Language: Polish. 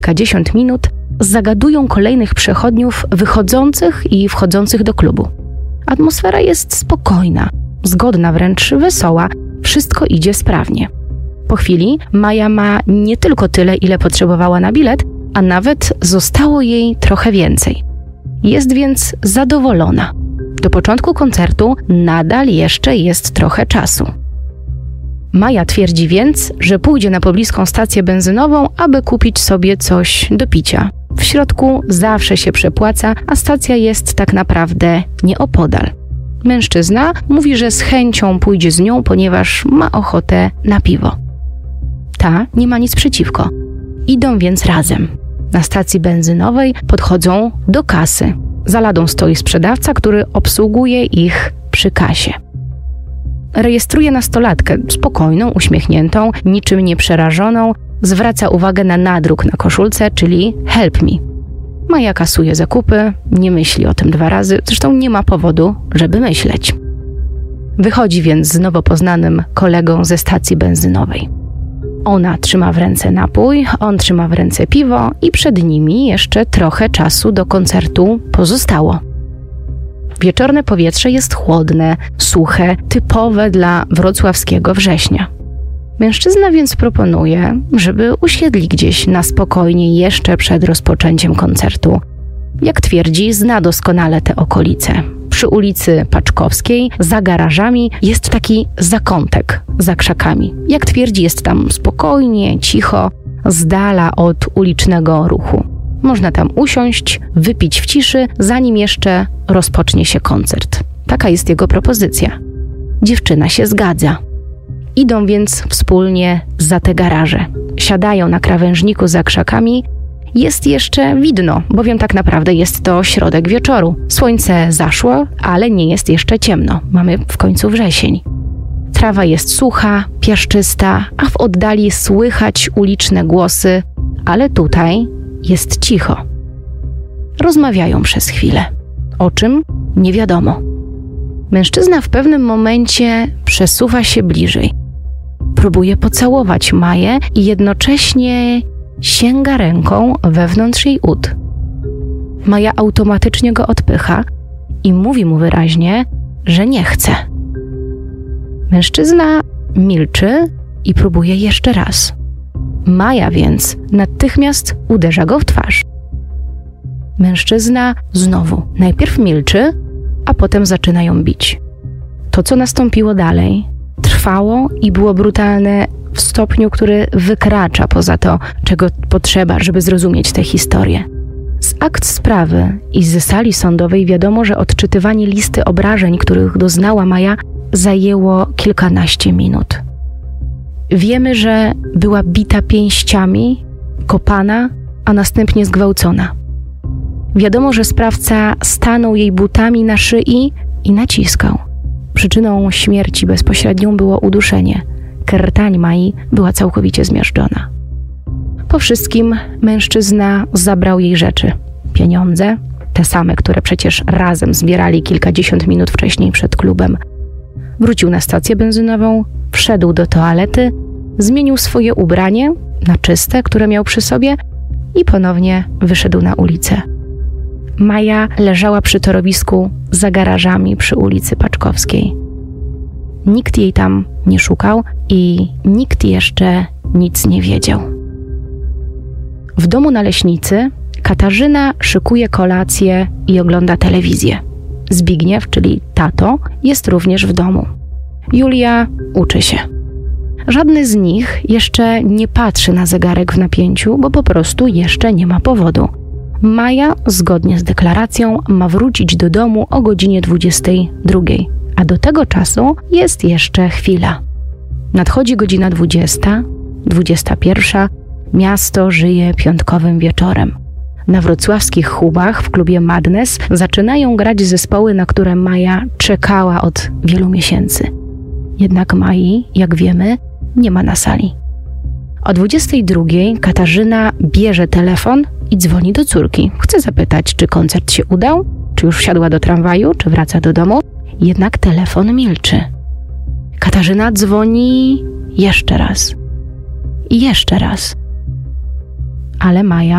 kilkadziesiąt minut zagadują kolejnych przechodniów wychodzących i wchodzących do klubu. Atmosfera jest spokojna, zgodna, wręcz wesoła, wszystko idzie sprawnie. Po chwili Maja ma nie tylko tyle, ile potrzebowała na bilet, a nawet zostało jej trochę więcej. Jest więc zadowolona. Do początku koncertu nadal jeszcze jest trochę czasu. Maja twierdzi więc, że pójdzie na pobliską stację benzynową, aby kupić sobie coś do picia. W środku zawsze się przepłaca, a stacja jest tak naprawdę nieopodal. Mężczyzna mówi, że z chęcią pójdzie z nią, ponieważ ma ochotę na piwo. Ta nie ma nic przeciwko. Idą więc razem. Na stacji benzynowej podchodzą do kasy. Za ladą stoi sprzedawca, który obsługuje ich przy kasie. Rejestruje nastolatkę, spokojną, uśmiechniętą, niczym nie przerażoną, zwraca uwagę na nadruk na koszulce, czyli help me. Maja kasuje zakupy, nie myśli o tym 2 razy, zresztą nie ma powodu, żeby myśleć. Wychodzi więc z nowo poznanym kolegą ze stacji benzynowej. Ona trzyma w ręce napój, on trzyma w ręce piwo i przed nimi jeszcze trochę czasu do koncertu pozostało. Wieczorne powietrze jest chłodne, suche, typowe dla wrocławskiego września. Mężczyzna więc proponuje, żeby usiedli gdzieś na spokojnie jeszcze przed rozpoczęciem koncertu. Jak twierdzi, zna doskonale te okolice. Przy ulicy Paczkowskiej, za garażami, jest taki zakątek za krzakami. Jak twierdzi, jest tam spokojnie, cicho, z dala od ulicznego ruchu. Można tam usiąść, wypić w ciszy, zanim jeszcze rozpocznie się koncert. Taka jest jego propozycja. Dziewczyna się zgadza. Idą więc wspólnie za te garaże. Siadają na krawężniku za krzakami. Jest jeszcze widno, bowiem tak naprawdę jest to środek wieczoru. Słońce zaszło, ale nie jest jeszcze ciemno. Mamy w końcu wrzesień. Trawa jest sucha, piaszczysta, a w oddali słychać uliczne głosy, ale tutaj jest cicho. Rozmawiają przez chwilę. O czym? Nie wiadomo. Mężczyzna w pewnym momencie przesuwa się bliżej. Próbuje pocałować Maję i jednocześnie sięga ręką wewnątrz jej ud. Maja automatycznie go odpycha i mówi mu wyraźnie, że nie chce. Mężczyzna milczy i próbuje jeszcze raz. Maja więc natychmiast uderza go w twarz. Mężczyzna znowu najpierw milczy, a potem zaczyna ją bić. To, co nastąpiło dalej, trwało i było brutalne w stopniu, który wykracza poza to, czego potrzeba, żeby zrozumieć tę historię. Z akt sprawy i z sali sądowej wiadomo, że odczytywanie listy obrażeń, których doznała Maja, zajęło kilkanaście minut. Wiemy, że była bita pięściami, kopana, a następnie zgwałcona. Wiadomo, że sprawca stanął jej butami na szyi i naciskał. Przyczyną śmierci bezpośrednią było uduszenie. Krtań Mai była całkowicie zmiażdżona. Po wszystkim mężczyzna zabrał jej rzeczy. Pieniądze, te same, które przecież razem zbierali kilkadziesiąt minut wcześniej przed klubem. Wrócił na stację benzynową, wszedł do toalety, zmienił swoje ubranie na czyste, które miał przy sobie i ponownie wyszedł na ulicę. Maja leżała przy torowisku za garażami przy ulicy Paczkowskiej. Nikt jej tam nie szukał i nikt jeszcze nic nie wiedział. W domu na Leśnicy Katarzyna szykuje kolację i ogląda telewizję. Zbigniew, czyli tato, jest również w domu. Julia uczy się. Żadny z nich jeszcze nie patrzy na zegarek w napięciu, bo po prostu jeszcze nie ma powodu. Maja, zgodnie z deklaracją, ma wrócić do domu o godzinie 22, a do tego czasu jest jeszcze chwila. Nadchodzi godzina 20, 21, miasto żyje piątkowym wieczorem. Na wrocławskich hubach w klubie Madness zaczynają grać zespoły, na które Maja czekała od wielu miesięcy. Jednak Mai, jak wiemy, nie ma na sali. O 22 Katarzyna bierze telefon i dzwoni do córki. Chce zapytać, czy koncert się udał, czy już wsiadła do tramwaju, czy wraca do domu. Jednak telefon milczy. Katarzyna dzwoni jeszcze raz. I jeszcze raz. Ale Maja